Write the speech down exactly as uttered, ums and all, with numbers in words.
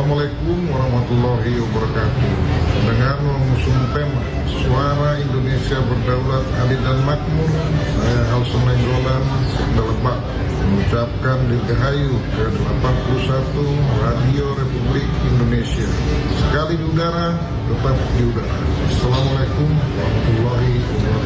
Assalamualaikum warahmatullahi wabarakatuh. Dengan mengusung tema Suara Indonesia Berdaulat, Adil dan Makmur, saya Halson Nainggolan Sekda Lebak mengucapkan dirgahayu ke delapan puluh satu Radio Republik Indonesia. Sekali di udara, tetap di udara. Assalamualaikum warahmatullahi wabarakatuh.